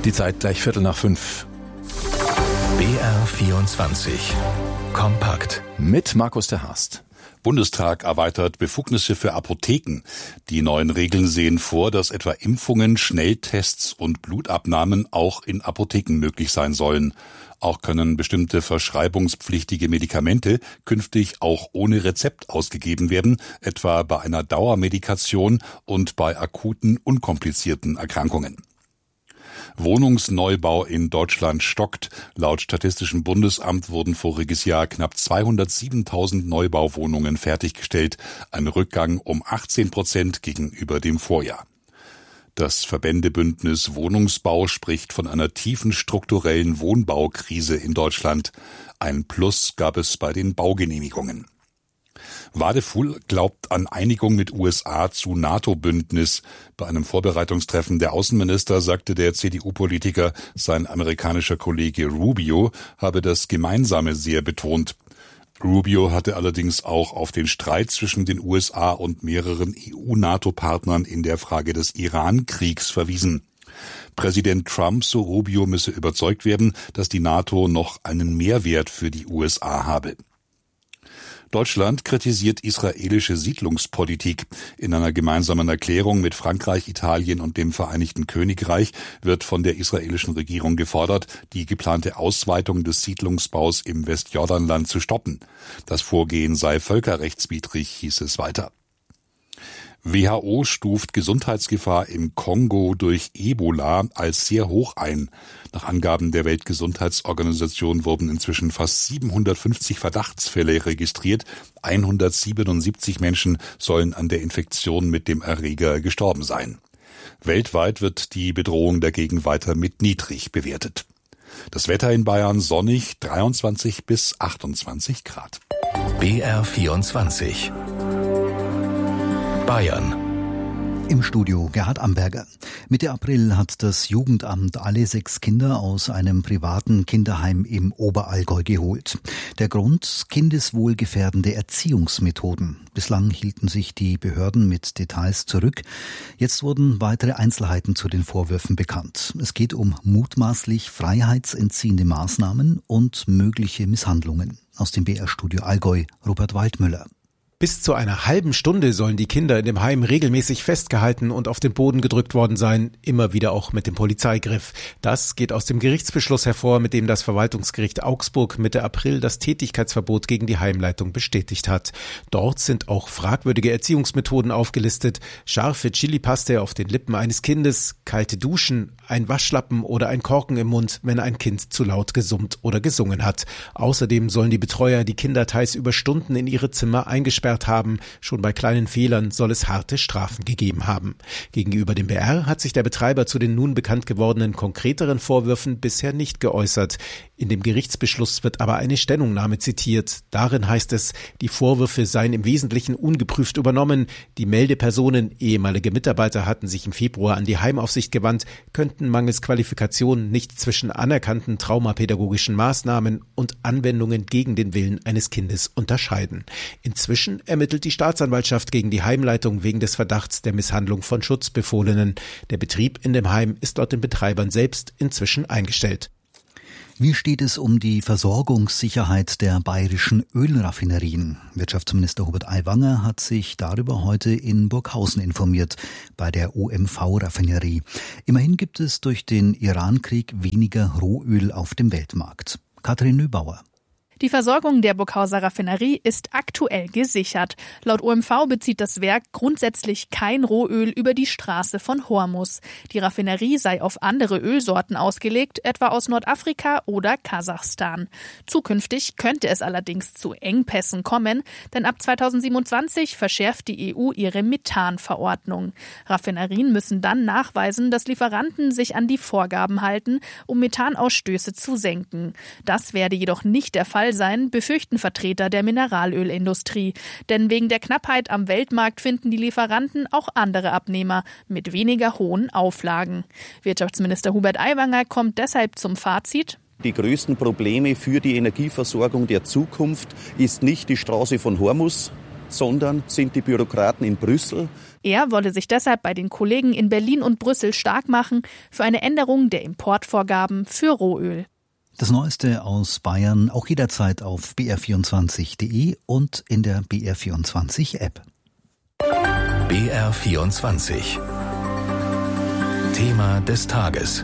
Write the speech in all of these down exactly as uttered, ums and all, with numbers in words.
Die Zeit gleich Viertel nach fünf. B R vierundzwanzig. Kompakt. Mit Markus der Harst. Bundestag erweitert Befugnisse für Apotheken. Die neuen Regeln sehen vor, dass etwa Impfungen, Schnelltests und Blutabnahmen auch in Apotheken möglich sein sollen. Auch können bestimmte verschreibungspflichtige Medikamente künftig auch ohne Rezept ausgegeben werden, etwa bei einer Dauermedikation und bei akuten, unkomplizierten Erkrankungen. Wohnungsneubau in Deutschland stockt. Laut Statistischem Bundesamt wurden voriges Jahr knapp zweihundertsiebentausend Neubauwohnungen fertiggestellt, ein Rückgang um achtzehn Prozent gegenüber dem Vorjahr. Das Verbändebündnis Wohnungsbau spricht von einer tiefen strukturellen Wohnbaukrise in Deutschland. Ein Plus gab es bei den Baugenehmigungen. Wadefuhl glaubt an Einigung mit U S A zu NATO-Bündnis. Bei einem Vorbereitungstreffen der Außenminister sagte der C D U-Politiker, sein amerikanischer Kollege Rubio habe das Gemeinsame sehr betont. Rubio hatte allerdings auch auf den Streit zwischen den U S A und mehreren E U-NATO-Partnern in der Frage des Iran-Kriegs verwiesen. Präsident Trump, so Rubio, müsse überzeugt werden, dass die NATO noch einen Mehrwert für die U S A habe. Deutschland kritisiert israelische Siedlungspolitik. In einer gemeinsamen Erklärung mit Frankreich, Italien und dem Vereinigten Königreich wird von der israelischen Regierung gefordert, die geplante Ausweitung des Siedlungsbaus im Westjordanland zu stoppen. Das Vorgehen sei völkerrechtswidrig, hieß es weiter. W H O stuft Gesundheitsgefahr im Kongo durch Ebola als sehr hoch ein. Nach Angaben der Weltgesundheitsorganisation wurden inzwischen fast siebenhundertfünfzig Verdachtsfälle registriert. hundertsiebenundsiebzig Menschen sollen an der Infektion mit dem Erreger gestorben sein. Weltweit wird die Bedrohung dagegen weiter mit niedrig bewertet. Das Wetter in Bayern sonnig, dreiundzwanzig bis achtundzwanzig Grad. B R vierundzwanzig. Bayern. Im Studio Gerhard Amberger. Mitte April hat das Jugendamt alle sechs Kinder aus einem privaten Kinderheim im Oberallgäu geholt. Der Grund: kindeswohlgefährdende Erziehungsmethoden. Bislang hielten sich die Behörden mit Details zurück. Jetzt wurden weitere Einzelheiten zu den Vorwürfen bekannt. Es geht um mutmaßlich freiheitsentziehende Maßnahmen und mögliche Misshandlungen. Aus dem B R-Studio Allgäu, Robert Waldmüller. Bis zu einer halben Stunde sollen die Kinder in dem Heim regelmäßig festgehalten und auf den Boden gedrückt worden sein, immer wieder auch mit dem Polizeigriff. Das geht aus dem Gerichtsbeschluss hervor, mit dem das Verwaltungsgericht Augsburg Mitte April das Tätigkeitsverbot gegen die Heimleitung bestätigt hat. Dort sind auch fragwürdige Erziehungsmethoden aufgelistet: scharfe Chilipaste auf den Lippen eines Kindes, kalte Duschen, ein Waschlappen oder ein Korken im Mund, wenn ein Kind zu laut gesummt oder gesungen hat. Außerdem sollen die Betreuer die Kinder teils über Stunden in ihre Zimmer eingesperrt haben. Schon bei kleinen Fehlern soll es harte Strafen gegeben haben. Gegenüber dem B R hat sich der Betreiber zu den nun bekannt gewordenen konkreteren Vorwürfen bisher nicht geäußert. In dem Gerichtsbeschluss wird aber eine Stellungnahme zitiert. Darin heißt es, die Vorwürfe seien im Wesentlichen ungeprüft übernommen. Die Meldepersonen, ehemalige Mitarbeiter, hatten sich im Februar an die Heimaufsicht gewandt, könnten mangels Qualifikation nicht zwischen anerkannten traumapädagogischen Maßnahmen und Anwendungen gegen den Willen eines Kindes unterscheiden. Inzwischen ermittelt die Staatsanwaltschaft gegen die Heimleitung wegen des Verdachts der Misshandlung von Schutzbefohlenen. Der Betrieb in dem Heim ist laut den Betreibern selbst inzwischen eingestellt. Wie steht es um die Versorgungssicherheit der bayerischen Ölraffinerien? Wirtschaftsminister Hubert Aiwanger hat sich darüber heute in Burghausen informiert, bei der O M V-Raffinerie. Immerhin gibt es durch den Irankrieg weniger Rohöl auf dem Weltmarkt. Katrin Nöbauer. Die Versorgung der Burghauser Raffinerie ist aktuell gesichert. Laut O M V bezieht das Werk grundsätzlich kein Rohöl über die Straße von Hormuz. Die Raffinerie sei auf andere Ölsorten ausgelegt, etwa aus Nordafrika oder Kasachstan. Zukünftig könnte es allerdings zu Engpässen kommen, denn ab zweitausendsiebenundzwanzig verschärft die E U ihre Methanverordnung. Raffinerien müssen dann nachweisen, dass Lieferanten sich an die Vorgaben halten, um Methanausstöße zu senken. Das werde jedoch nicht der Fall sein, befürchten Vertreter der Mineralölindustrie. Denn wegen der Knappheit am Weltmarkt finden die Lieferanten auch andere Abnehmer mit weniger hohen Auflagen. Wirtschaftsminister Hubert Aiwanger kommt deshalb zum Fazit: Die größten Probleme für die Energieversorgung der Zukunft ist nicht die Straße von Hormuz, sondern sind die Bürokraten in Brüssel. Er wolle sich deshalb bei den Kollegen in Berlin und Brüssel stark machen für eine Änderung der Importvorgaben für Rohöl. Das Neueste aus Bayern auch jederzeit auf b r vierundzwanzig punkt d e und in der B R vierundzwanzig App. B R vierundzwanzig. Thema des Tages.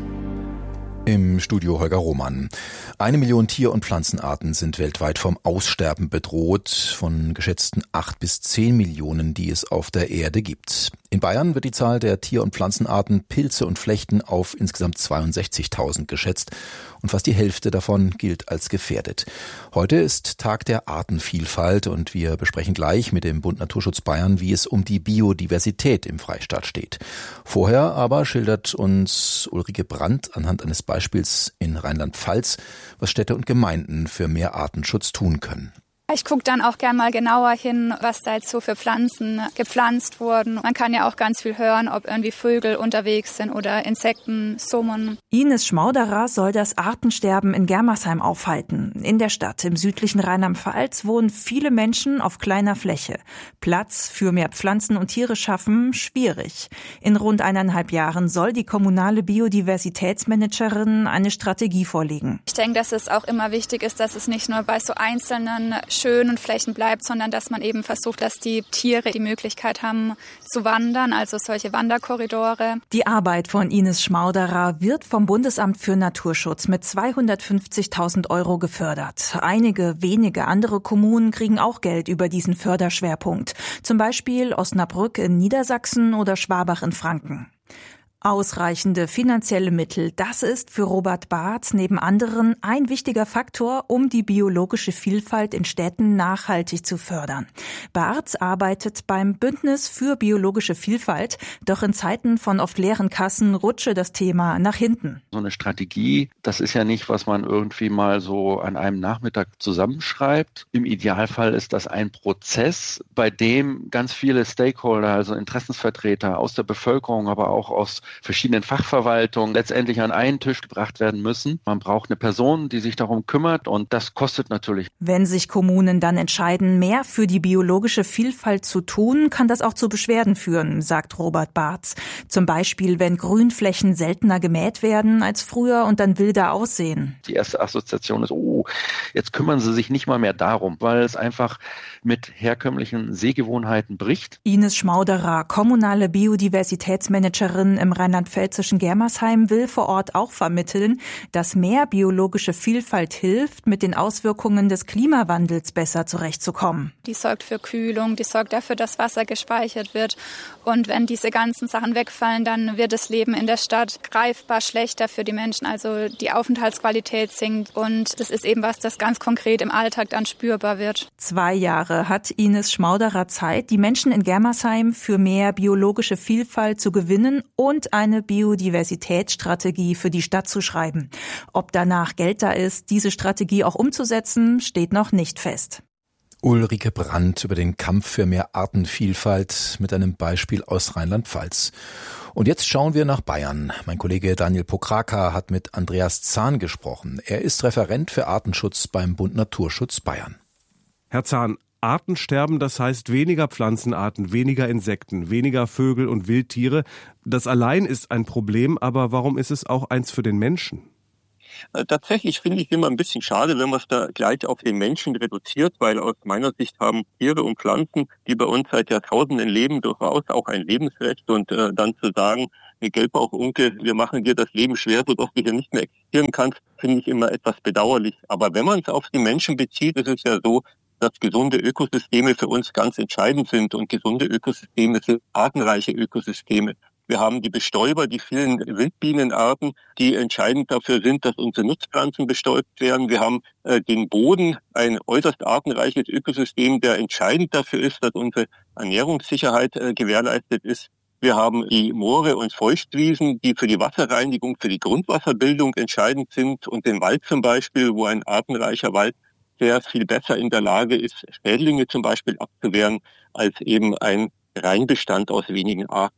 Im Studio Holger Roman. Eine Million Tier- und Pflanzenarten sind weltweit vom Aussterben bedroht, von geschätzten acht bis zehn Millionen, die es auf der Erde gibt. In Bayern wird die Zahl der Tier- und Pflanzenarten, Pilze und Flechten auf insgesamt zweiundsechzigtausend geschätzt und fast die Hälfte davon gilt als gefährdet. Heute ist Tag der Artenvielfalt und wir besprechen gleich mit dem Bund Naturschutz Bayern, wie es um die Biodiversität im Freistaat steht. Vorher aber schildert uns Ulrike Brandt anhand eines Beispiels in Rheinland-Pfalz, was Städte und Gemeinden für mehr Artenschutz tun können. Ich gucke dann auch gerne mal genauer hin, was da jetzt so für Pflanzen gepflanzt wurden. Man kann ja auch ganz viel hören, ob irgendwie Vögel unterwegs sind oder Insekten summen. Ines Schmauderer soll das Artensterben in Germersheim aufhalten. In der Stadt im südlichen Rheinland-Pfalz wohnen viele Menschen auf kleiner Fläche. Platz für mehr Pflanzen und Tiere schaffen, schwierig. In rund eineinhalb Jahren soll die kommunale Biodiversitätsmanagerin eine Strategie vorlegen. Ich denke, dass es auch immer wichtig ist, dass es nicht nur bei so einzelnen schönen Flächen bleibt, sondern dass man eben versucht, dass die Tiere die Möglichkeit haben zu wandern, also solche Wanderkorridore. Die Arbeit von Ines Schmauderer wird vom Bundesamt für Naturschutz mit zweihundertfünfzigtausend Euro gefördert. Einige wenige andere Kommunen kriegen auch Geld über diesen Förderschwerpunkt. Zum Beispiel Osnabrück in Niedersachsen oder Schwabach in Franken. Ausreichende finanzielle Mittel, das ist für Robert Barth neben anderen ein wichtiger Faktor, um die biologische Vielfalt in Städten nachhaltig zu fördern. Barth arbeitet beim Bündnis für biologische Vielfalt, doch in Zeiten von oft leeren Kassen rutsche das Thema nach hinten. So eine Strategie, das ist ja nicht, was man irgendwie mal so an einem Nachmittag zusammenschreibt. Im Idealfall ist das ein Prozess, bei dem ganz viele Stakeholder, also Interessensvertreter aus der Bevölkerung, aber auch aus verschiedenen Fachverwaltungen letztendlich an einen Tisch gebracht werden müssen. Man braucht eine Person, die sich darum kümmert und das kostet natürlich. Wenn sich Kommunen dann entscheiden, mehr für die biologische Vielfalt zu tun, kann das auch zu Beschwerden führen, sagt Robert Barth. Zum Beispiel, wenn Grünflächen seltener gemäht werden als früher und dann wilder aussehen. Die erste Assoziation ist, oh, jetzt kümmern sie sich nicht mal mehr darum, weil es einfach mit herkömmlichen Sehgewohnheiten bricht. Ines Schmauderer, kommunale Biodiversitätsmanagerin im rheinland-pfälzischen Germersheim, will vor Ort auch vermitteln, dass mehr biologische Vielfalt hilft, mit den Auswirkungen des Klimawandels besser zurechtzukommen. Die sorgt für Kühlung, die sorgt dafür, dass Wasser gespeichert wird. Und wenn diese ganzen Sachen wegfallen, dann wird das Leben in der Stadt greifbar schlechter für die Menschen. Also die Aufenthaltsqualität sinkt und das ist eben was, das ganz konkret im Alltag dann spürbar wird. Zwei Jahre hat Ines Schmauderer Zeit, die Menschen in Germersheim für mehr biologische Vielfalt zu gewinnen und eine Biodiversitätsstrategie für die Stadt zu schreiben. Ob danach Geld da ist, diese Strategie auch umzusetzen, steht noch nicht fest. Ulrike Brandt über den Kampf für mehr Artenvielfalt mit einem Beispiel aus Rheinland-Pfalz. Und jetzt schauen wir nach Bayern. Mein Kollege Daniel Pokraka hat mit Andreas Zahn gesprochen. Er ist Referent für Artenschutz beim Bund Naturschutz Bayern. Herr Zahn, Artensterben, das heißt weniger Pflanzenarten, weniger Insekten, weniger Vögel und Wildtiere. Das allein ist ein Problem, aber warum ist es auch eins für den Menschen? Tatsächlich finde ich immer ein bisschen schade, wenn man es da gleich auf den Menschen reduziert, weil aus meiner Sicht haben Tiere und Pflanzen, die bei uns seit Jahrtausenden leben, durchaus auch ein Lebensrecht. Und äh, dann zu sagen, hey, Gelbbauchunke, wir machen dir das Leben schwer, sodass du hier nicht mehr existieren kannst, finde ich immer etwas bedauerlich. Aber wenn man es auf die Menschen bezieht, ist es ja so, dass gesunde Ökosysteme für uns ganz entscheidend sind. Und gesunde Ökosysteme sind artenreiche Ökosysteme. Wir haben die Bestäuber, die vielen Wildbienenarten, die entscheidend dafür sind, dass unsere Nutzpflanzen bestäubt werden. Wir haben äh, den Boden, ein äußerst artenreiches Ökosystem, der entscheidend dafür ist, dass unsere Ernährungssicherheit äh, gewährleistet ist. Wir haben die Moore und Feuchtwiesen, die für die Wasserreinigung, für die Grundwasserbildung entscheidend sind. Und den Wald zum Beispiel, wo ein artenreicher Wald sehr viel besser in der Lage ist, Schädlinge zum Beispiel abzuwehren, als eben ein Reinbestand aus wenigen Arten.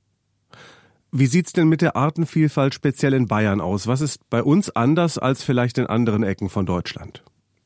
Wie sieht's denn mit der Artenvielfalt speziell in Bayern aus? Was ist bei uns anders als vielleicht in anderen Ecken von Deutschland?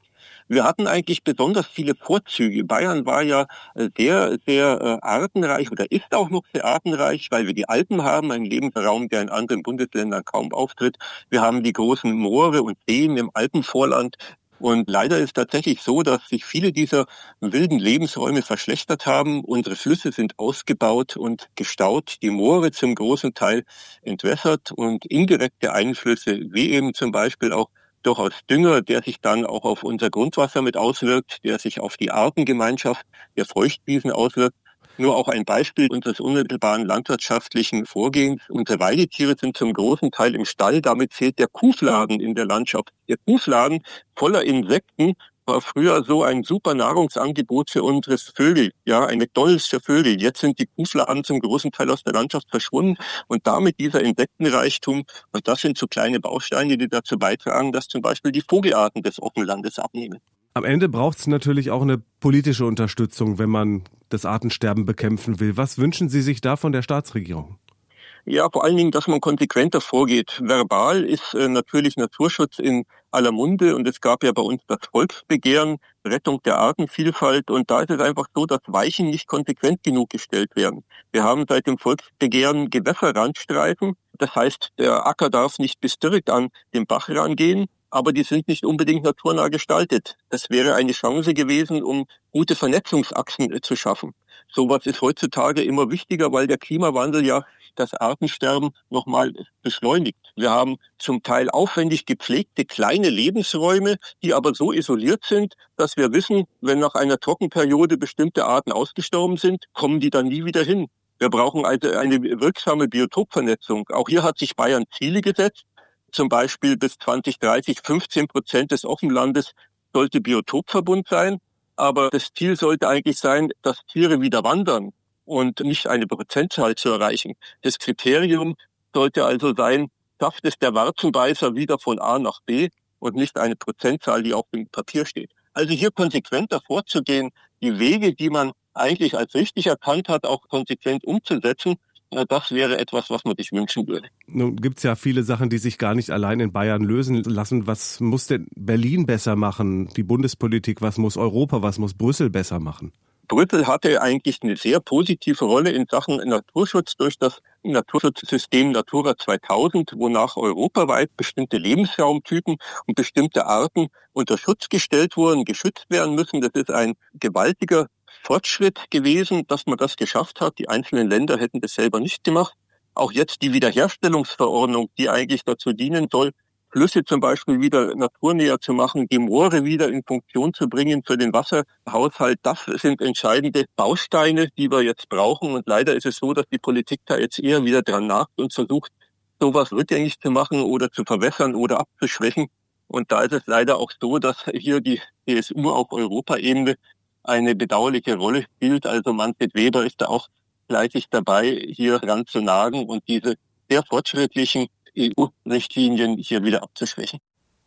Wir hatten eigentlich besonders viele Vorzüge. Bayern war ja sehr, sehr artenreich oder ist auch noch sehr artenreich, weil wir die Alpen haben, einen Lebensraum, der in anderen Bundesländern kaum auftritt. Wir haben die großen Moore und Seen im Alpenvorland. Und leider ist tatsächlich so, dass sich viele dieser wilden Lebensräume verschlechtert haben. Unsere Flüsse sind ausgebaut und gestaut, die Moore zum großen Teil entwässert und indirekte Einflüsse, wie eben zum Beispiel auch durchaus Dünger, der sich dann auch auf unser Grundwasser mit auswirkt, der sich auf die Artengemeinschaft der Feuchtwiesen auswirkt. Nur auch ein Beispiel unseres unmittelbaren landwirtschaftlichen Vorgehens. Unsere Weidetiere sind zum großen Teil im Stall. Damit fehlt der Kuhfladen in der Landschaft. Der Kuhfladen voller Insekten war früher so ein super Nahrungsangebot für unsere Vögel, ja, ein McDonald's für Vögel. Jetzt sind die Kuhfladen zum großen Teil aus der Landschaft verschwunden und damit dieser Insektenreichtum. Und das sind so kleine Bausteine, die dazu beitragen, dass zum Beispiel die Vogelarten des Ockenlandes abnehmen. Am Ende braucht es natürlich auch eine politische Unterstützung, wenn man das Artensterben bekämpfen will. Was wünschen Sie sich da von der Staatsregierung? Ja, vor allen Dingen, dass man konsequenter vorgeht. Verbal ist äh, natürlich Naturschutz in aller Munde und es gab ja bei uns das Volksbegehren, Rettung der Artenvielfalt und da ist es einfach so, dass Weichen nicht konsequent genug gestellt werden. Wir haben seit dem Volksbegehren Gewässerrandstreifen, das heißt, der Acker darf nicht bis direkt an den Bach rangehen, aber die sind nicht unbedingt naturnah gestaltet. Das wäre eine Chance gewesen, um gute Vernetzungsachsen äh, zu schaffen. Sowas ist heutzutage immer wichtiger, weil der Klimawandel ja das Artensterben nochmal beschleunigt. Wir haben zum Teil aufwendig gepflegte kleine Lebensräume, die aber so isoliert sind, dass wir wissen, wenn nach einer Trockenperiode bestimmte Arten ausgestorben sind, kommen die dann nie wieder hin. Wir brauchen also eine wirksame Biotopvernetzung. Auch hier hat sich Bayern Ziele gesetzt. Zum Beispiel bis zwanzig dreißig fünfzehn Prozent des Offenlandes sollte Biotopverbund sein. Aber das Ziel sollte eigentlich sein, dass Tiere wieder wandern und nicht eine Prozentzahl zu erreichen. Das Kriterium sollte also sein, schafft es der Warzenbeißer wieder von A nach B und nicht eine Prozentzahl, die auf dem Papier steht. Also hier konsequenter vorzugehen, die Wege, die man eigentlich als richtig erkannt hat, auch konsequent umzusetzen, das wäre etwas, was man sich wünschen würde. Nun gibt es ja viele Sachen, die sich gar nicht allein in Bayern lösen lassen. Was muss denn Berlin besser machen, die Bundespolitik? Was muss Europa, was muss Brüssel besser machen? Brüssel hatte eigentlich eine sehr positive Rolle in Sachen Naturschutz durch das Naturschutzsystem Natura zweitausend, wonach europaweit bestimmte Lebensraumtypen und bestimmte Arten unter Schutz gestellt wurden, geschützt werden müssen. Das ist ein gewaltiger Fortschritt gewesen, dass man das geschafft hat. Die einzelnen Länder hätten das selber nicht gemacht. Auch jetzt die Wiederherstellungsverordnung, die eigentlich dazu dienen soll, Flüsse zum Beispiel wieder naturnäher zu machen, die Moore wieder in Funktion zu bringen für den Wasserhaushalt. Das sind entscheidende Bausteine, die wir jetzt brauchen. Und leider ist es so, dass die Politik da jetzt eher wieder dran nagt und versucht, sowas rückgängig zu machen oder zu verwässern oder abzuschwächen. Und da ist es leider auch so, dass hier die C S U auf Europaebene eine bedauerliche Rolle spielt. Also Manfred Weber ist da auch fleißig dabei, hier ran zu nagen und diese sehr fortschrittlichen E U-Richtlinien hier wieder abzuschwächen.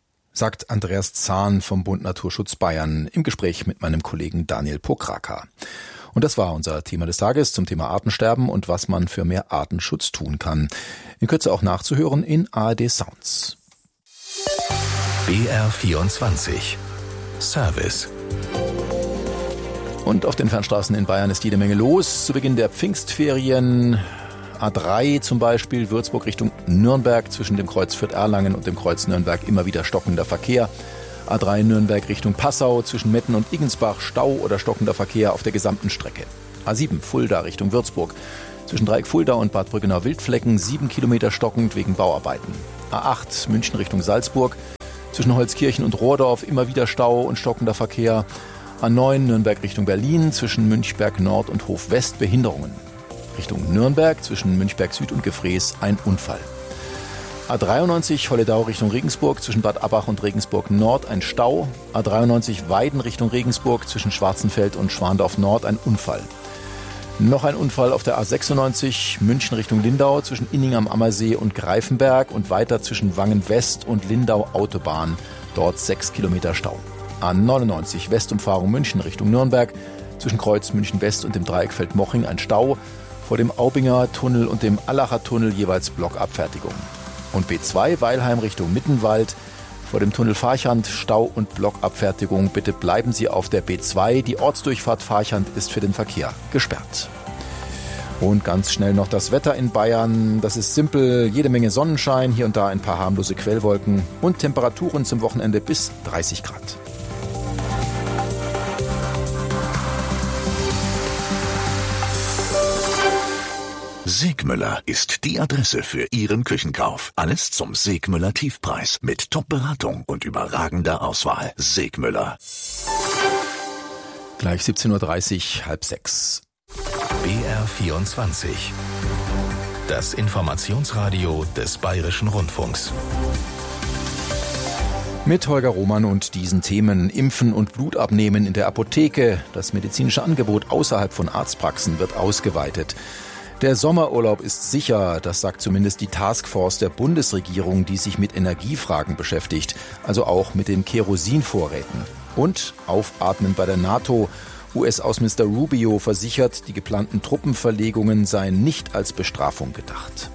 Sagt Andreas Zahn vom Bund Naturschutz Bayern im Gespräch mit meinem Kollegen Daniel Pokraka. Und das war unser Thema des Tages zum Thema Artensterben und was man für mehr Artenschutz tun kann. In Kürze auch nachzuhören in A R D Sounds. B R vierundzwanzig Service. Und auf den Fernstraßen in Bayern ist jede Menge los. Zu Beginn der Pfingstferien A drei zum Beispiel, Würzburg Richtung Nürnberg, zwischen dem Kreuz Fürth-Erlangen und dem Kreuz Nürnberg immer wieder stockender Verkehr. A drei Nürnberg Richtung Passau, zwischen Metten und Igensbach Stau oder stockender Verkehr auf der gesamten Strecke. A sieben Fulda Richtung Würzburg, zwischen Dreieck Fulda und Bad Brückenau-Wildflecken sieben Kilometer stockend wegen Bauarbeiten. A acht München Richtung Salzburg, zwischen Holzkirchen und Rohrdorf immer wieder Stau und stockender Verkehr. A neun Nürnberg Richtung Berlin, zwischen Münchberg Nord und Hof West Behinderungen. Richtung Nürnberg, zwischen Münchberg Süd und Gefrees ein Unfall. A dreiundneunzig Holledau Richtung Regensburg, zwischen Bad Abbach und Regensburg Nord ein Stau. A dreiundneunzig Weiden Richtung Regensburg, zwischen Schwarzenfeld und Schwandorf Nord ein Unfall. Noch ein Unfall auf der A sechsundneunzig München Richtung Lindau, zwischen Inning am Ammersee und Greifenberg und weiter zwischen Wangen West und Lindau Autobahn, dort sechs Kilometer Stau. A neunundneunzig Westumfahrung München Richtung Nürnberg, zwischen Kreuz München West und dem Dreieck Feldmoching ein Stau, vor dem Aubinger Tunnel und dem Allacher Tunnel jeweils Blockabfertigung. Und B zwei Weilheim Richtung Mittenwald, Vor dem Tunnel Farchant Stau und Blockabfertigung. Bitte bleiben Sie auf der B zwei. Die Ortsdurchfahrt Farchant ist für den Verkehr gesperrt. Und ganz schnell noch das Wetter in Bayern. Das ist simpel, jede Menge Sonnenschein, hier und da ein paar harmlose Quellwolken und Temperaturen zum Wochenende bis dreißig Grad. Segmüller ist die Adresse für Ihren Küchenkauf. Alles zum Segmüller Tiefpreis mit Top-Beratung und überragender Auswahl. Segmüller. Gleich siebzehn Uhr dreißig, halb sechs. B R vierundzwanzig. Das Informationsradio des Bayerischen Rundfunks. Mit Holger Roman und diesen Themen: Impfen und Blutabnehmen in der Apotheke. Das medizinische Angebot außerhalb von Arztpraxen wird ausgeweitet. Der Sommerurlaub ist sicher, das sagt zumindest die Taskforce der Bundesregierung, die sich mit Energiefragen beschäftigt, also auch mit den Kerosinvorräten. Und Aufatmen bei der NATO. U S-Außenminister Rubio versichert, die geplanten Truppenverlegungen seien nicht als Bestrafung gedacht.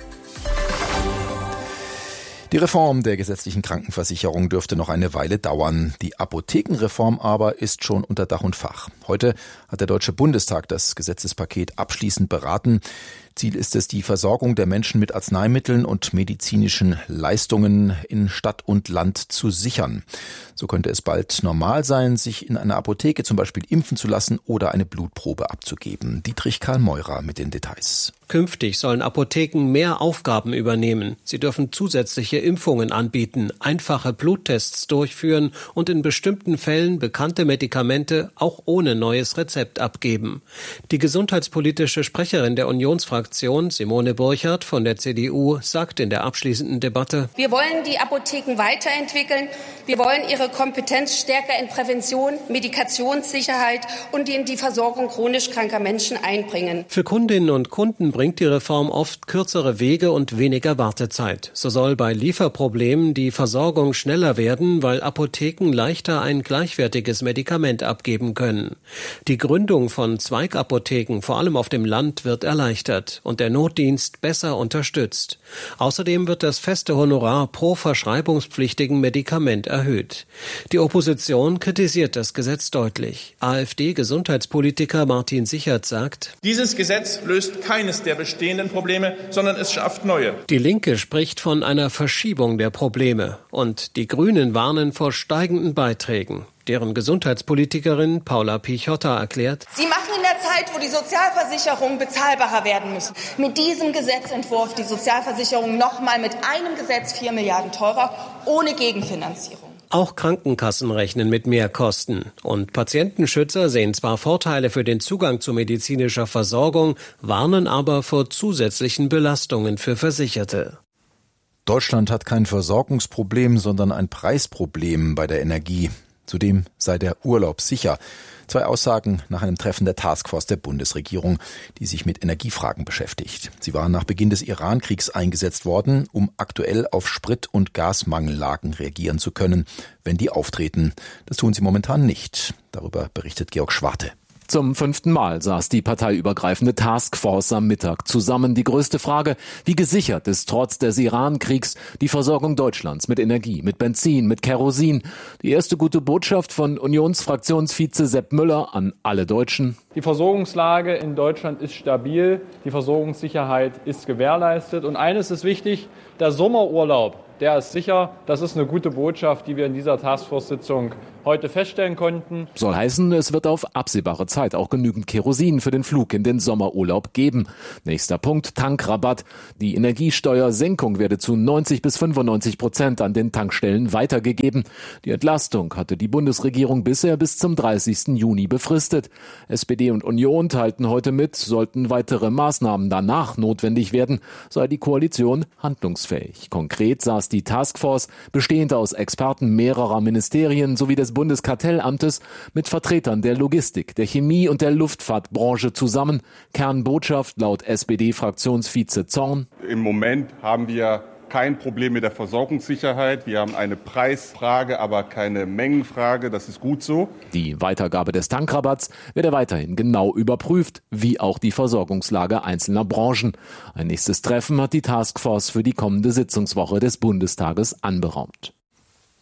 Die Reform der gesetzlichen Krankenversicherung dürfte noch eine Weile dauern. Die Apothekenreform aber ist schon unter Dach und Fach. Heute hat der Deutsche Bundestag das Gesetzespaket abschließend beraten. Ziel ist es, die Versorgung der Menschen mit Arzneimitteln und medizinischen Leistungen in Stadt und Land zu sichern. So könnte es bald normal sein, sich in einer Apotheke zum Beispiel impfen zu lassen oder eine Blutprobe abzugeben. Dietrich Karl Meurer mit den Details. Künftig sollen Apotheken mehr Aufgaben übernehmen. Sie dürfen zusätzliche Impfungen anbieten, einfache Bluttests durchführen und in bestimmten Fällen bekannte Medikamente auch ohne neues Rezept abgeben. Die gesundheitspolitische Sprecherin der Unionsfraktion Simone Burchardt von der C D U sagt in der abschließenden Debatte: Wir wollen die Apotheken weiterentwickeln. Wir wollen ihre Kompetenz stärker in Prävention, Medikationssicherheit und in die Versorgung chronisch kranker Menschen einbringen. Für Kundinnen und Kunden bringt die Reform oft kürzere Wege und weniger Wartezeit. So soll bei Lieferproblemen die Versorgung schneller werden, weil Apotheken leichter ein gleichwertiges Medikament abgeben können. Die Gründung von Zweigapotheken, vor allem auf dem Land, wird erleichtert und der Notdienst besser unterstützt. Außerdem wird das feste Honorar pro verschreibungspflichtigen Medikament erhöht. Die Opposition kritisiert das Gesetz deutlich. AfD-Gesundheitspolitiker Martin Sichert sagt: Dieses Gesetz löst keines der bestehenden Probleme, sondern es schafft neue. Die Linke spricht von einer Verschiebung der Probleme und die Grünen warnen vor steigenden Beiträgen. Deren Gesundheitspolitikerin Paula Pichotta erklärt: Sie machen in der Zeit, wo die Sozialversicherungen bezahlbarer werden müssen, mit diesem Gesetzentwurf die Sozialversicherung nochmal mit einem Gesetz vier Milliarden teurer, ohne Gegenfinanzierung. Auch Krankenkassen rechnen mit Mehrkosten. Und Patientenschützer sehen zwar Vorteile für den Zugang zu medizinischer Versorgung, warnen aber vor zusätzlichen Belastungen für Versicherte. Deutschland hat kein Versorgungsproblem, sondern ein Preisproblem bei der Energie. Zudem sei der Urlaub sicher. Zwei Aussagen nach einem Treffen der Taskforce der Bundesregierung, die sich mit Energiefragen beschäftigt. Sie waren nach Beginn des Iran-Kriegs eingesetzt worden, um aktuell auf Sprit- und Gasmangellagen reagieren zu können, wenn die auftreten. Das tun sie momentan nicht. Darüber berichtet Georg Schwarte. Zum fünften Mal saß die parteiübergreifende Taskforce am Mittag zusammen. Die größte Frage: Wie gesichert ist trotz des Iran-Kriegs die Versorgung Deutschlands mit Energie, mit Benzin, mit Kerosin? Die erste gute Botschaft von Unionsfraktionsvize Sepp Müller an alle Deutschen: Die Versorgungslage in Deutschland ist stabil, die Versorgungssicherheit ist gewährleistet. Und eines ist wichtig: Der Sommerurlaub, der ist sicher. Das ist eine gute Botschaft, die wir in dieser Taskforce-Sitzung heute feststellen konnten. Soll heißen, es wird auf absehbare Zeit auch genügend Kerosin für den Flug in den Sommerurlaub geben. Nächster Punkt: Tankrabatt. Die Energiesteuersenkung werde zu neunzig bis fünfundneunzig Prozent an den Tankstellen weitergegeben. Die Entlastung hatte die Bundesregierung bisher bis zum dreißigsten Juni befristet. S P D und Union teilten heute mit, sollten weitere Maßnahmen danach notwendig werden, sei die Koalition handlungsfähig. Konkret saß die Taskforce, bestehend aus Experten mehrerer Ministerien sowie des Bundeskartellamtes, mit Vertretern der Logistik, der Chemie und der Luftfahrtbranche zusammen. Kernbotschaft laut S P D-Fraktionsvize Zorn: Im Moment haben wir kein Problem mit der Versorgungssicherheit. Wir haben eine Preisfrage, aber keine Mengenfrage. Das ist gut so. Die Weitergabe des Tankrabatts werde weiterhin genau überprüft, wie auch die Versorgungslage einzelner Branchen. Ein nächstes Treffen hat die Taskforce für die kommende Sitzungswoche des Bundestages anberaumt.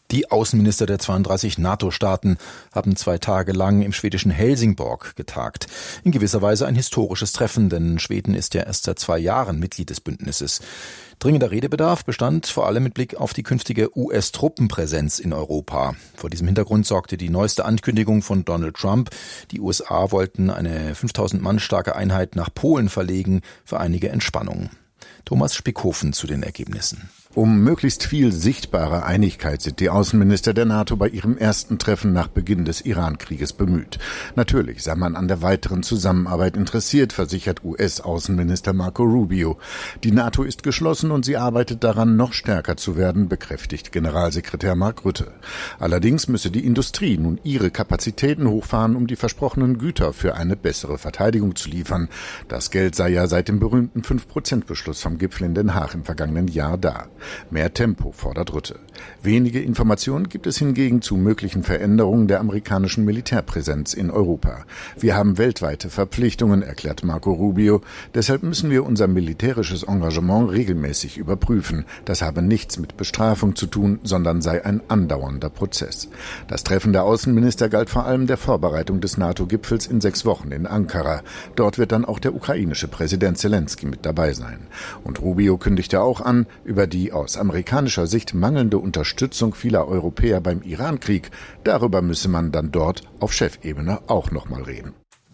Die Außenminister der zweiunddreißig NATO-Staaten haben zwei Tage lang im schwedischen Helsingborg getagt. In gewisser Weise ein historisches Treffen, denn Schweden ist ja erst seit zwei Jahren Mitglied des Bündnisses. Dringender Redebedarf bestand vor allem mit Blick auf die künftige U S-Truppenpräsenz in Europa. Vor diesem Hintergrund sorgte die neueste Ankündigung von Donald Trump. Die U S A wollten eine fünftausend Mann starke Einheit nach Polen verlegen für einige Entspannung. Thomas Spickhofen zu den Ergebnissen. Um möglichst viel sichtbare Einigkeit sind die Außenminister der NATO bei ihrem ersten Treffen nach Beginn des Iran-Krieges bemüht. Natürlich sei man an der weiteren Zusammenarbeit interessiert, versichert U S-Außenminister Marco Rubio. Die NATO ist geschlossen und sie arbeitet daran, noch stärker zu werden, bekräftigt Generalsekretär Mark Rutte. Allerdings müsse die Industrie nun ihre Kapazitäten hochfahren, um die versprochenen Güter für eine bessere Verteidigung zu liefern. Das Geld sei ja seit dem berühmten fünf Prozent Beschluss vom Gipfel in Den Haag im vergangenen Jahr da. Mehr Tempo fordert Rutte. Wenige Informationen gibt es hingegen zu möglichen Veränderungen der amerikanischen Militärpräsenz in Europa. Wir haben weltweite Verpflichtungen, erklärt Marco Rubio. Deshalb müssen wir unser militärisches Engagement regelmäßig überprüfen. Das habe nichts mit Bestrafung zu tun, sondern sei ein andauernder Prozess. Das Treffen der Außenminister galt vor allem der Vorbereitung des NATO-Gipfels in sechs Wochen in Ankara. Dort wird dann auch der ukrainische Präsident Zelensky mit dabei sein. Und Rubio kündigte auch an, über die aus amerikanischer Sicht mangelnde Unterstützung vieler Europäer beim Iran-Krieg, darüber müsse man dann dort auf Chefebene auch noch mal reden.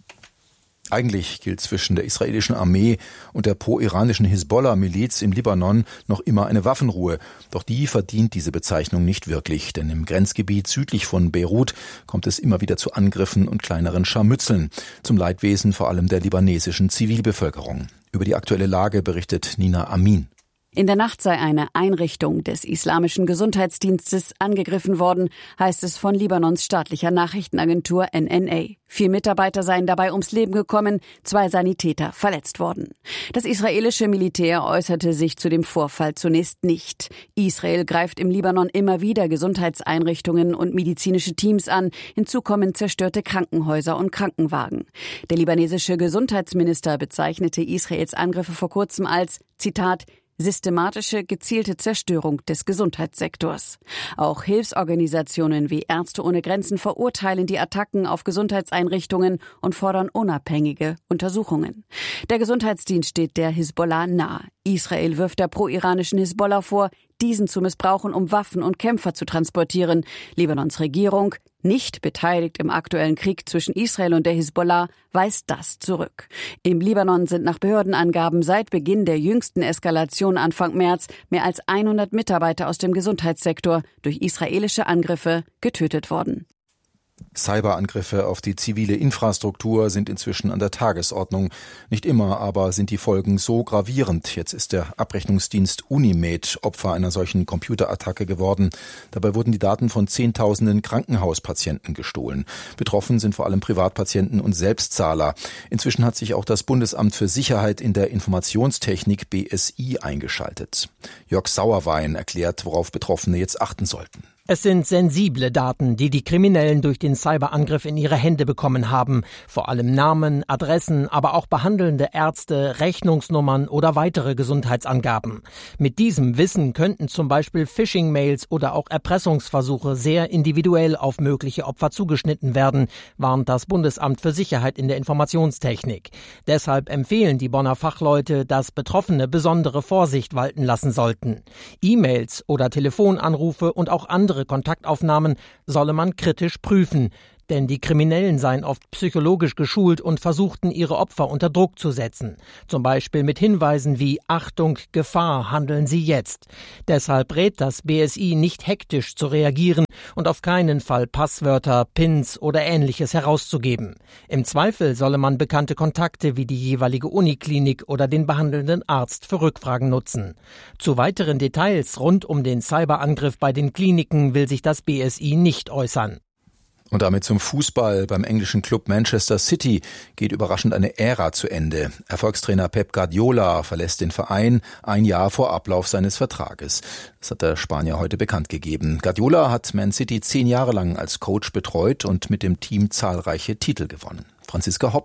Eigentlich gilt zwischen der israelischen Armee und der pro-iranischen Hisbollah-Miliz im Libanon noch immer eine Waffenruhe. Doch die verdient diese Bezeichnung nicht wirklich, denn im Grenzgebiet südlich von Beirut kommt es immer wieder zu Angriffen und kleineren Scharmützeln, zum Leidwesen vor allem der libanesischen Zivilbevölkerung. Über die aktuelle Lage berichtet Nina Amin. In der Nacht sei eine Einrichtung des Islamischen Gesundheitsdienstes angegriffen worden, heißt es von Libanons staatlicher Nachrichtenagentur N N A. Vier Mitarbeiter seien dabei ums Leben gekommen, zwei Sanitäter verletzt worden. Das israelische Militär äußerte sich zu dem Vorfall zunächst nicht. Israel greift im Libanon immer wieder Gesundheitseinrichtungen und medizinische Teams an. Hinzu kommen zerstörte Krankenhäuser und Krankenwagen. Der libanesische Gesundheitsminister bezeichnete Israels Angriffe vor kurzem als, Zitat, systematische, gezielte Zerstörung des Gesundheitssektors. Auch Hilfsorganisationen wie Ärzte ohne Grenzen verurteilen die Attacken auf Gesundheitseinrichtungen und fordern unabhängige Untersuchungen. Der Gesundheitsdienst steht der Hisbollah nahe. Israel wirft der pro-iranischen Hisbollah vor, diesen zu missbrauchen, um Waffen und Kämpfer zu transportieren. Libanons Regierung, nicht beteiligt im aktuellen Krieg zwischen Israel und der Hisbollah, weist das zurück. Im Libanon sind nach Behördenangaben seit Beginn der jüngsten Eskalation Anfang März mehr als hundert Mitarbeiter aus dem Gesundheitssektor durch israelische Angriffe getötet worden. Cyberangriffe auf die zivile Infrastruktur sind inzwischen an der Tagesordnung. Nicht immer aber sind die Folgen so gravierend. Jetzt ist der Abrechnungsdienst Unimed Opfer einer solchen Computerattacke geworden. Dabei wurden die Daten von Zehntausenden Krankenhauspatienten gestohlen. Betroffen sind vor allem Privatpatienten und Selbstzahler. Inzwischen hat sich auch das Bundesamt für Sicherheit in der Informationstechnik B S I eingeschaltet. Jörg Sauerwein erklärt, worauf Betroffene jetzt achten sollten. Es sind sensible Daten, die die Kriminellen durch den Cyberangriff in ihre Hände bekommen haben. Vor allem Namen, Adressen, aber auch behandelnde Ärzte, Rechnungsnummern oder weitere Gesundheitsangaben. Mit diesem Wissen könnten zum Beispiel Phishing-Mails oder auch Erpressungsversuche sehr individuell auf mögliche Opfer zugeschnitten werden, warnt das Bundesamt für Sicherheit in der Informationstechnik. Deshalb empfehlen die Bonner Fachleute, dass Betroffene besondere Vorsicht walten lassen sollten. E-Mails oder Telefonanrufe und auch andere Kontaktaufnahmen solle man kritisch prüfen, denn die Kriminellen seien oft psychologisch geschult und versuchten, ihre Opfer unter Druck zu setzen. Zum Beispiel mit Hinweisen wie Achtung, Gefahr, handeln Sie jetzt. Deshalb rät das B S I, nicht hektisch zu reagieren und auf keinen Fall Passwörter, Pins oder Ähnliches herauszugeben. Im Zweifel solle man bekannte Kontakte wie die jeweilige Uniklinik oder den behandelnden Arzt für Rückfragen nutzen. Zu weiteren Details rund um den Cyberangriff bei den Kliniken will sich das B S I nicht äußern. Und damit zum Fußball. Beim englischen Club Manchester City geht überraschend eine Ära zu Ende. Erfolgstrainer Pep Guardiola verlässt den Verein ein Jahr vor Ablauf seines Vertrages. Das hat der Spanier heute bekannt gegeben. Guardiola hat Man City zehn Jahre lang als Coach betreut und mit dem Team zahlreiche Titel gewonnen. Franziska Hoppen.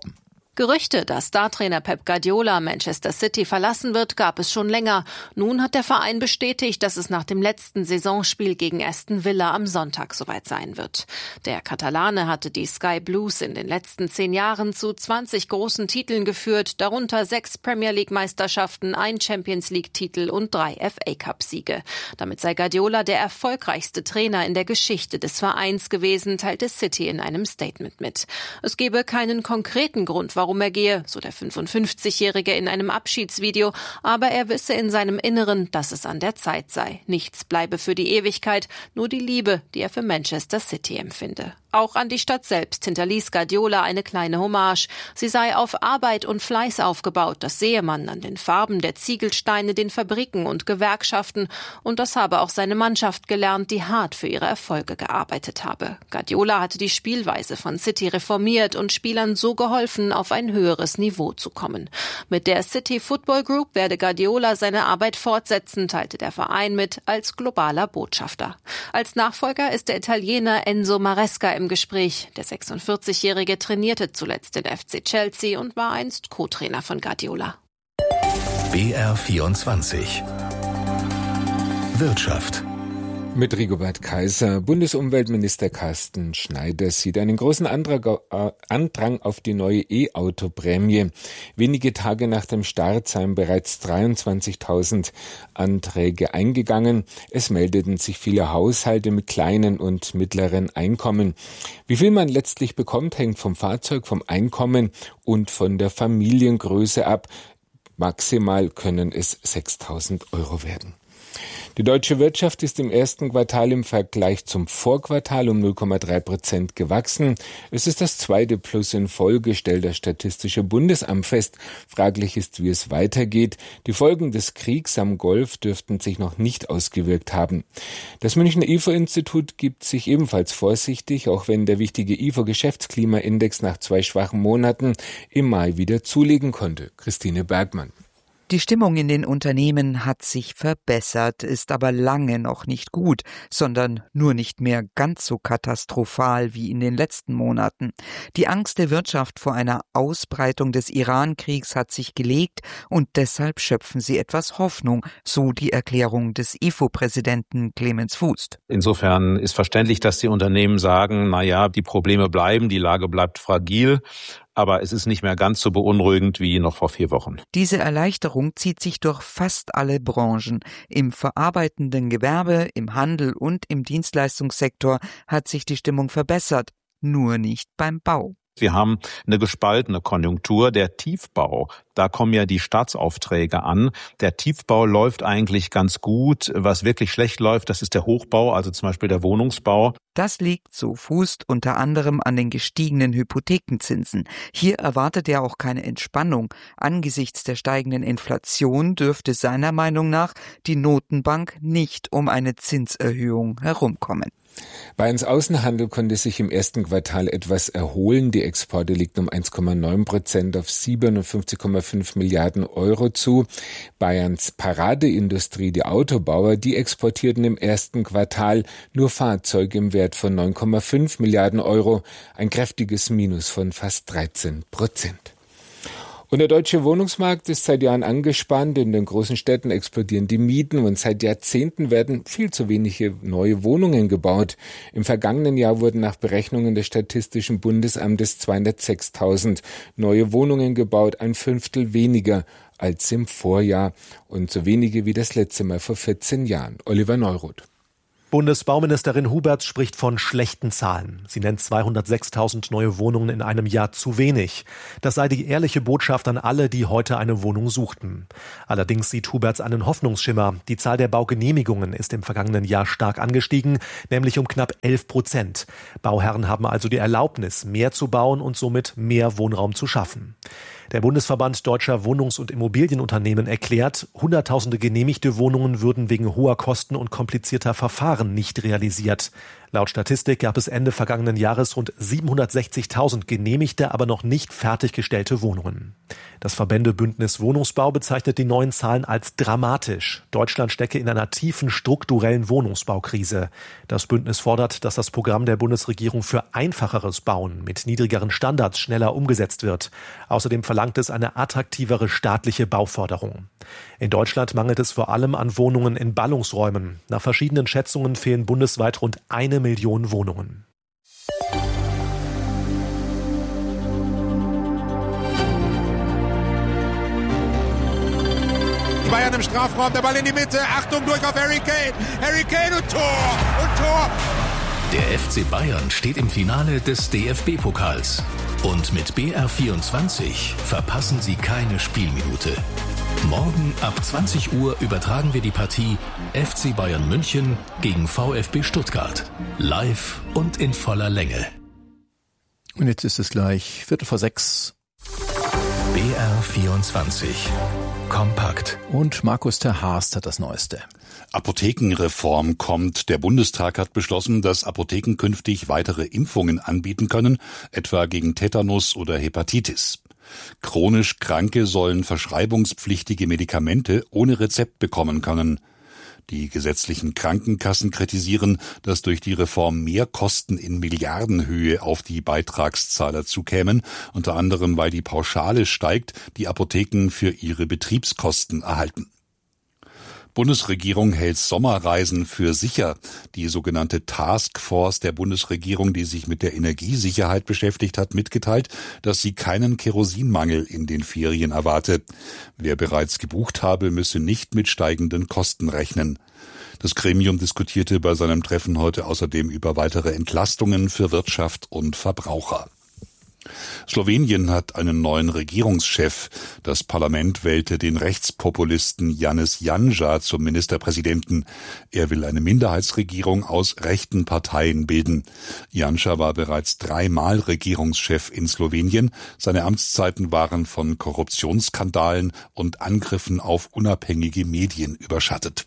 Gerüchte, dass Startrainer Pep Guardiola Manchester City verlassen wird, gab es schon länger. Nun hat der Verein bestätigt, dass es nach dem letzten Saisonspiel gegen Aston Villa am Sonntag soweit sein wird. Der Katalane hatte die Sky Blues in den letzten zehn Jahren zu zwanzig großen Titeln geführt, darunter sechs Premier League Meisterschaften, ein Champions League Titel und drei F A Cup Siege. Damit sei Guardiola der erfolgreichste Trainer in der Geschichte des Vereins gewesen, teilte City in einem Statement mit. Es gebe keinen konkreten Grund, warum er gehe, so der fünfundfünfzigjährige in einem Abschiedsvideo, aber er wisse in seinem Inneren, dass es an der Zeit sei. Nichts bleibe für die Ewigkeit, nur die Liebe, die er für Manchester City empfinde. Auch an die Stadt selbst hinterließ Guardiola eine kleine Hommage. Sie sei auf Arbeit und Fleiß aufgebaut, das sehe man an den Farben der Ziegelsteine, den Fabriken und Gewerkschaften. Und das habe auch seine Mannschaft gelernt, die hart für ihre Erfolge gearbeitet habe. Guardiola hatte die Spielweise von City reformiert und Spielern so geholfen, auf ein höheres Niveau zu kommen. Mit der City Football Group werde Guardiola seine Arbeit fortsetzen, teilte der Verein mit, als globaler Botschafter. Als Nachfolger ist der Italiener Enzo Maresca im Gespräch. Der sechsundvierzigjährige trainierte zuletzt den F C Chelsea und war einst Co-Trainer von Guardiola. B R vierundzwanzig Wirtschaft. Mit Rigobert Kaiser. Bundesumweltminister Carsten Schneider sieht einen großen Andrang auf die neue E-Auto-Prämie. Wenige Tage nach dem Start seien bereits dreiundzwanzigtausend Anträge eingegangen. Es meldeten sich viele Haushalte mit kleinen und mittleren Einkommen. Wie viel man letztlich bekommt, hängt vom Fahrzeug, vom Einkommen und von der Familiengröße ab. Maximal können es sechstausend Euro werden. Die deutsche Wirtschaft ist im ersten Quartal im Vergleich zum Vorquartal um null Komma drei Prozent gewachsen. Es ist das zweite Plus in Folge, stellt das Statistische Bundesamt fest. Fraglich ist, wie es weitergeht. Die Folgen des Kriegs am Golf dürften sich noch nicht ausgewirkt haben. Das Münchner I F O-Institut gibt sich ebenfalls vorsichtig, auch wenn der wichtige I F O-Geschäftsklimaindex nach zwei schwachen Monaten im Mai wieder zulegen konnte. Christine Bergmann. Die Stimmung in den Unternehmen hat sich verbessert, ist aber lange noch nicht gut, sondern nur nicht mehr ganz so katastrophal wie in den letzten Monaten. Die Angst der Wirtschaft vor einer Ausbreitung des Iran-Kriegs hat sich gelegt und deshalb schöpfen sie etwas Hoffnung, so die Erklärung des I F O-Präsidenten Clemens Fuß. Insofern ist verständlich, dass die Unternehmen sagen, na ja, die Probleme bleiben, die Lage bleibt fragil. Aber es ist nicht mehr ganz so beunruhigend wie noch vor vier Wochen. Diese Erleichterung zieht sich durch fast alle Branchen. Im verarbeitenden Gewerbe, im Handel und im Dienstleistungssektor hat sich die Stimmung verbessert, nur nicht beim Bau. Wir haben eine gespaltene Konjunktur. Der Tiefbau, da kommen ja die Staatsaufträge an. Der Tiefbau läuft eigentlich ganz gut. Was wirklich schlecht läuft, das ist der Hochbau, also zum Beispiel der Wohnungsbau. Das liegt, so Fuß, unter anderem an den gestiegenen Hypothekenzinsen. Hier erwartet er auch keine Entspannung. Angesichts der steigenden Inflation dürfte seiner Meinung nach die Notenbank nicht um eine Zinserhöhung herumkommen. Bayerns Außenhandel konnte sich im ersten Quartal etwas erholen. Die Exporte legten um eins Komma neun Prozent auf siebenundfünfzig Komma fünf Milliarden Euro zu. Bayerns Paradeindustrie, die Autobauer, die exportierten im ersten Quartal nur Fahrzeuge im Wert von neun Komma fünf Milliarden Euro, ein kräftiges Minus von fast dreizehn Prozent. Und der deutsche Wohnungsmarkt ist seit Jahren angespannt. In den großen Städten explodieren die Mieten und seit Jahrzehnten werden viel zu wenige neue Wohnungen gebaut. Im vergangenen Jahr wurden nach Berechnungen des Statistischen Bundesamtes zweihundertsechstausend neue Wohnungen gebaut, ein Fünftel weniger als im Vorjahr und so wenige wie das letzte Mal vor vierzehn Jahren. Oliver Neuroth. Bundesbauministerin Huberts spricht von schlechten Zahlen. Sie nennt zweihundertsechstausend neue Wohnungen in einem Jahr zu wenig. Das sei die ehrliche Botschaft an alle, die heute eine Wohnung suchten. Allerdings sieht Huberts einen Hoffnungsschimmer. Die Zahl der Baugenehmigungen ist im vergangenen Jahr stark angestiegen, nämlich um knapp elf Prozent. Bauherren haben also die Erlaubnis, mehr zu bauen und somit mehr Wohnraum zu schaffen. Der Bundesverband Deutscher Wohnungs- und Immobilienunternehmen erklärt, Hunderttausende genehmigte Wohnungen würden wegen hoher Kosten und komplizierter Verfahren nicht realisiert. Laut Statistik gab es Ende vergangenen Jahres rund siebenhundertsechzigtausend genehmigte, aber noch nicht fertiggestellte Wohnungen. Das Verbändebündnis Wohnungsbau bezeichnet die neuen Zahlen als dramatisch. Deutschland stecke in einer tiefen strukturellen Wohnungsbaukrise. Das Bündnis fordert, dass das Programm der Bundesregierung für einfacheres Bauen mit niedrigeren Standards schneller umgesetzt wird. Außerdem verlangt es eine attraktivere staatliche Bauförderung. In Deutschland mangelt es vor allem an Wohnungen in Ballungsräumen. Nach verschiedenen Schätzungen fehlen bundesweit rund eine Million Wohnungen. Die Bayern im Strafraum, der Ball in die Mitte. Achtung, durch auf Harry Kane. Harry Kane und Tor und Tor. Der F C Bayern steht im Finale des D F B-Pokals. Und mit B R vierundzwanzig verpassen Sie keine Spielminute. Morgen ab zwanzig Uhr übertragen wir die Partie F C Bayern München gegen VfB Stuttgart. Live und in voller Länge. Und jetzt ist es gleich Viertel vor sechs. B R vierundzwanzig. Kompakt. Und Markus ter Haast hat das Neueste. Apothekenreform kommt. Der Bundestag hat beschlossen, dass Apotheken künftig weitere Impfungen anbieten können, etwa gegen Tetanus oder Hepatitis. Chronisch Kranke sollen verschreibungspflichtige Medikamente ohne Rezept bekommen können. Die gesetzlichen Krankenkassen kritisieren, dass durch die Reform mehr Kosten in Milliardenhöhe auf die Beitragszahler zukämen, unter anderem weil die Pauschale steigt, die Apotheken für ihre Betriebskosten erhalten. Bundesregierung hält Sommerreisen für sicher. Die sogenannte Taskforce der Bundesregierung, die sich mit der Energiesicherheit beschäftigt hat, mitgeteilt, dass sie keinen Kerosinmangel in den Ferien erwarte. Wer bereits gebucht habe, müsse nicht mit steigenden Kosten rechnen. Das Gremium diskutierte bei seinem Treffen heute außerdem über weitere Entlastungen für Wirtschaft und Verbraucher. Slowenien hat einen neuen Regierungschef. Das Parlament wählte den Rechtspopulisten Janez Janša zum Ministerpräsidenten. Er will eine Minderheitsregierung aus rechten Parteien bilden. Janša war bereits dreimal Regierungschef in Slowenien. Seine Amtszeiten waren von Korruptionsskandalen und Angriffen auf unabhängige Medien überschattet.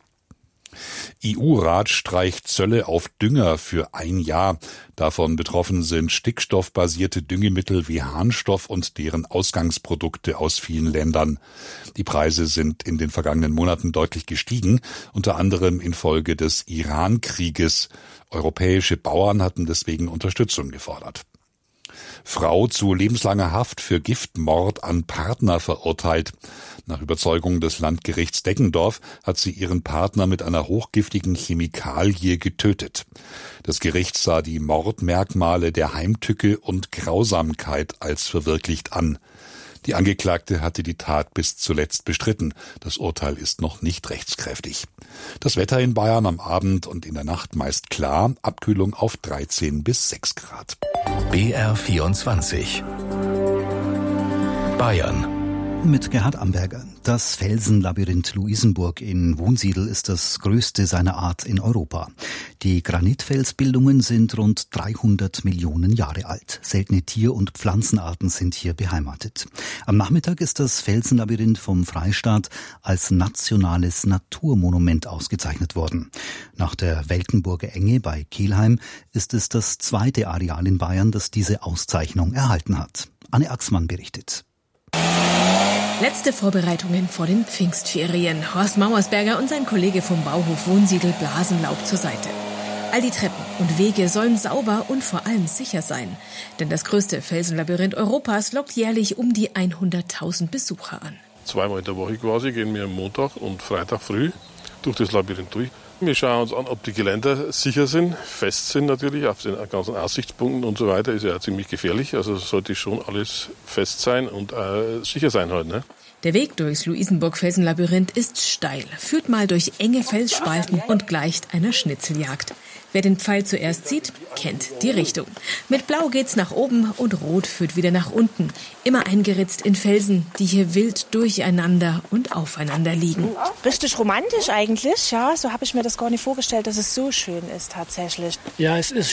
E U-Rat streicht Zölle auf Dünger für ein Jahr. Davon betroffen sind stickstoffbasierte Düngemittel wie Harnstoff und deren Ausgangsprodukte aus vielen Ländern. Die Preise sind in den vergangenen Monaten deutlich gestiegen, unter anderem infolge des Iran-Krieges. Europäische Bauern hatten deswegen Unterstützung gefordert. Frau zu lebenslanger Haft für Giftmord an Partner verurteilt. Nach Überzeugung des Landgerichts Deggendorf hat sie ihren Partner mit einer hochgiftigen Chemikalie getötet. Das Gericht sah die Mordmerkmale der Heimtücke und Grausamkeit als verwirklicht an. Die Angeklagte hatte die Tat bis zuletzt bestritten. Das Urteil ist noch nicht rechtskräftig. Das Wetter in Bayern am Abend und in der Nacht meist klar, Abkühlung auf dreizehn bis sechs Grad. B R vierundzwanzig. Bayern. Mit Gerhard Amberger. Das Felsenlabyrinth Luisenburg in Wunsiedel ist das größte seiner Art in Europa. Die Granitfelsbildungen sind rund dreihundert Millionen Jahre alt. Seltene Tier- und Pflanzenarten sind hier beheimatet. Am Nachmittag ist das Felsenlabyrinth vom Freistaat als nationales Naturmonument ausgezeichnet worden. Nach der Weltenburger Enge bei Kelheim ist es das zweite Areal in Bayern, das diese Auszeichnung erhalten hat. Anne Axmann berichtet. Letzte Vorbereitungen vor den Pfingstferien. Horst Mauersberger und sein Kollege vom Bauhof Wunsiedel blasen Laub zur Seite. All die Treppen und Wege sollen sauber und vor allem sicher sein. Denn das größte Felsenlabyrinth Europas lockt jährlich um die hunderttausend Besucher an. Zweimal in der Woche quasi gehen wir am Montag und Freitag früh durch das Labyrinth durch. Wir schauen uns an, ob die Geländer sicher sind, fest sind natürlich, auf den ganzen Aussichtspunkten und so weiter. Ist ja ziemlich gefährlich, also sollte schon alles fest sein und äh, sicher sein halt, ne? Der Weg durchs Luisenburg-Felsenlabyrinth ist steil, führt mal durch enge Felsspalten und gleicht einer Schnitzeljagd. Wer den Pfeil zuerst sieht, kennt die Richtung. Mit Blau geht's nach oben und Rot führt wieder nach unten. Immer eingeritzt in Felsen, die hier wild durcheinander und aufeinander liegen. Richtig romantisch eigentlich, ja. So habe ich mir das gar nicht vorgestellt, dass es so schön ist tatsächlich. Ja, es ist